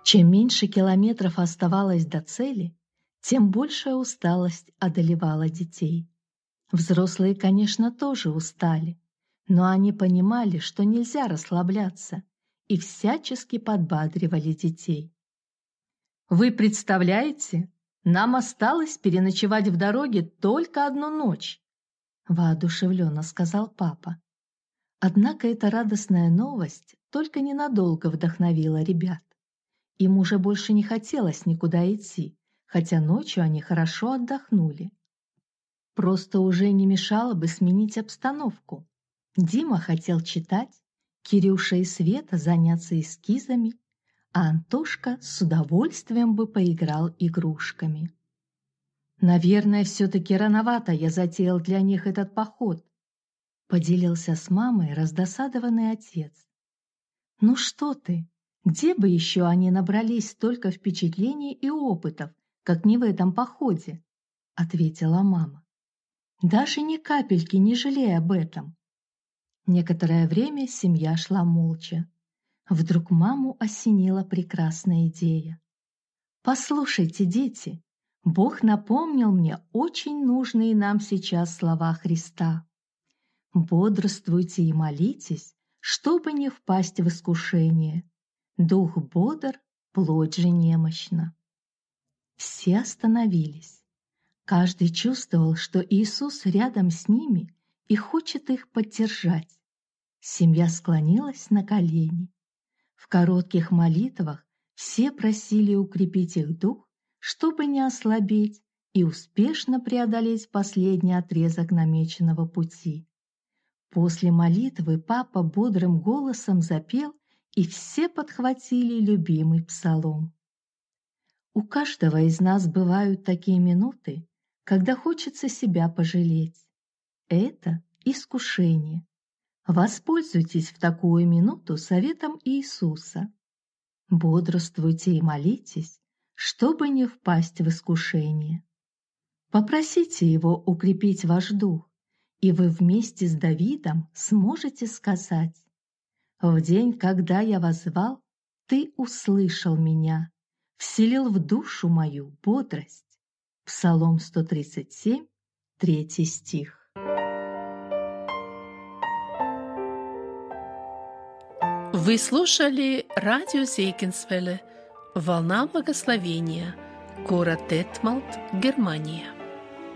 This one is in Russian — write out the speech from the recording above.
Чем меньше километров оставалось до цели, тем большая усталость одолевала детей. Взрослые, конечно, тоже устали, но они понимали, что нельзя расслабляться, и всячески подбадривали детей. «Вы представляете, нам осталось переночевать в дороге только одну ночь», воодушевленно сказал папа. Однако эта радостная новость только ненадолго вдохновила ребят. Им уже больше не хотелось никуда идти, хотя ночью они хорошо отдохнули. Просто уже не мешало бы сменить обстановку. Дима хотел читать, Кирюша и Света заняться эскизами, а Антошка с удовольствием бы поиграл игрушками. «Наверное, все-таки рановато я затеял для них этот поход», поделился с мамой раздосадованный отец. «Ну что ты, где бы еще они набрались столько впечатлений и опытов, как не в этом походе?» ответила мама. «Даже ни капельки не жалей об этом». Некоторое время семья шла молча. Вдруг маму осенила прекрасная идея. «Послушайте, дети, Бог напомнил мне очень нужные нам сейчас слова Христа. Бодрствуйте и молитесь, чтобы не впасть в искушение. Дух бодр, плоть же немощна». Все остановились. Каждый чувствовал, что Иисус рядом с ними и хочет их поддержать. Семья склонилась на колени. В коротких молитвах все просили укрепить их дух, чтобы не ослабеть и успешно преодолеть последний отрезок намеченного пути. После молитвы папа бодрым голосом запел, и все подхватили любимый псалом. У каждого из нас бывают такие минуты, когда хочется себя пожалеть. Это искушение. Воспользуйтесь в такую минуту советом Иисуса. Бодрствуйте и молитесь, чтобы не впасть в искушение. Попросите Его укрепить ваш дух, и вы вместе с Давидом сможете сказать: «В день, когда я воззвал, Ты услышал меня, вселил в душу мою бодрость». Псалом 137, 3 стих. Вы слушали радио Зейгенсвелле «Волна благословения», город Детмалт, Германия.